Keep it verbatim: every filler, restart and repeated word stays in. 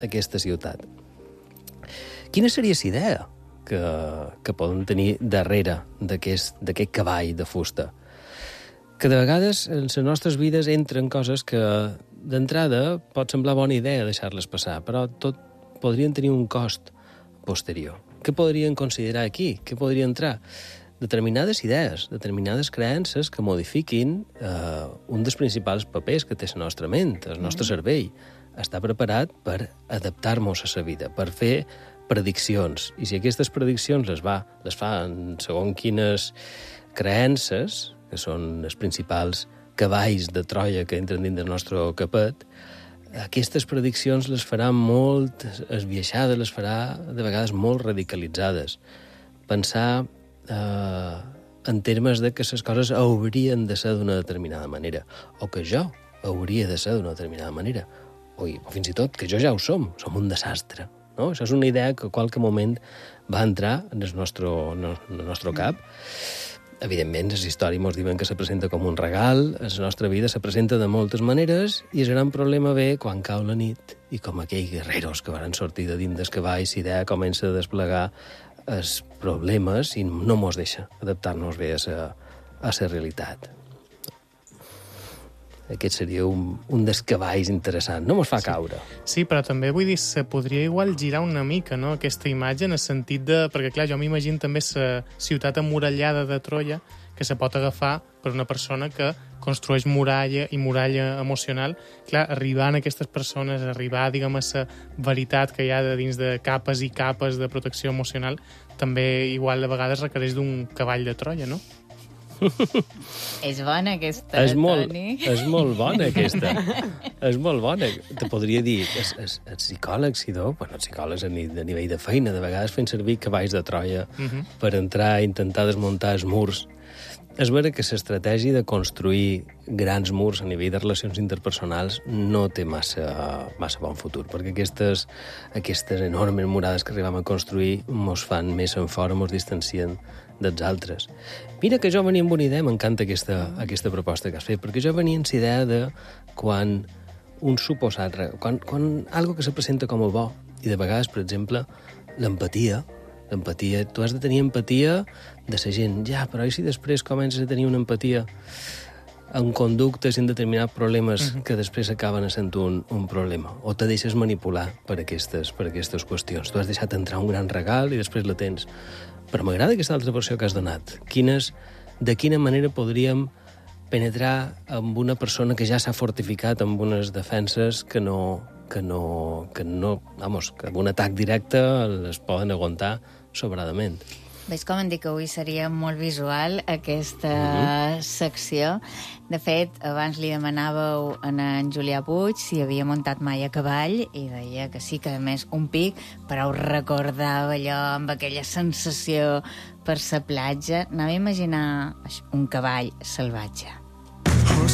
aquesta ciutat. Quina seria la idea que, que poden tenir darrere d'aquest cavall de fusta? Que de vegades en les nostres vides entren coses que d'entrada pot semblar bona idea deixar-les passar, però tot podrien tenir un cost posterior. Què podrien considerar aquí? Què podria entrar? Determinades idees, determinades creences que modifiquin eh, un dels principals papers que té la nostra ment, el nostre cervell. Està preparat per adaptar-nos a la vida, per fer prediccions. I si aquestes prediccions les, va, les fa en segons quines creences, que són els principals cavalls de Troia que entren dins del nostre capet, aquestes prediccions les farà molt esbiaixades, les farà de vegades molt radicalitzades. Pensar eh, en termes de que les coses haurien de ser d'una determinada manera, o que jo hauria de ser d'una determinada manera, o, o fins i tot que jo ja ho som, som un desastre. No? Això és una idea que a qualque moment va entrar en el nostre, en el nostre cap. Evidentment, les històries ens diuen que se presenta com un regal, la nostra vida se presenta de moltes maneres i el gran problema ve quan cau la nit i com aquells guerreros que van sortir de dins del cavall, la idea comença a desplegar els problemes i no mos deixa adaptar-nos bé a la, a la realitat. Aquest seria un, un dels cavalls interessant. No mos fa sí. caure. Sí, però també vull dir, se podria igual girar una mica, no?, aquesta imatge, en el sentit de... Perquè, clar, jo m'imagino també la ciutat amurallada de Troia, que se pot agafar per una persona que construeix muralla i muralla emocional. Clar, arribar a aquestes persones, arribar, diguem, a la veritat que hi ha de dins de capes i capes de protecció emocional, també igual a vegades requereix d'un cavall de Troia, no? És bona aquesta, és molt, Toni. És molt bona aquesta. És molt bona. Te podria dir, els, els, els psicòlegs, Sidó, bueno, els psicòlegs a nivell de feina, de vegades fent servir cavalls de Troia uh-huh. per entrar a intentar desmuntar els murs. És vera que l'estratègia de construir grans murs a nivell de relacions interpersonals no té massa, massa bon futur, perquè aquestes, aquestes enormes murades que arribam a construir mos fan més en fora, mos distancien dels altres. Mira que jo venia amb una idea, m'encanta aquesta, aquesta proposta que has fet, perquè jo venia amb la idea de quan un suposat... Quan, quan algo que se presenta com a bo, i de vegades, per exemple, l'empatia, l'empatia, tu has de tenir empatia de la gent, ja, però i si després comences a tenir una empatia en conductes i en determinats problemes uh-huh. que després acaben sent un, un problema, o te deixes manipular per aquestes, per aquestes qüestions. Tu has deixat entrar un gran regal i després la tens. Però m'agrada aquesta altra versió que has donat. Quines, de quina manera podríem penetrar amb una persona que ja s'ha fortificat amb unes defenses que no, que no, que no, vamos, que amb un atac directe les poden aguantar sobradament. Veus com em dic que avui seria molt visual aquesta mm-hmm. secció. De fet, abans li demanàveu a en Julià Puig si havia muntat mai a cavall i deia que sí, que a més un pic, però ho recordava allò amb aquella sensació per la platja. Anava a imaginar un cavall salvatge.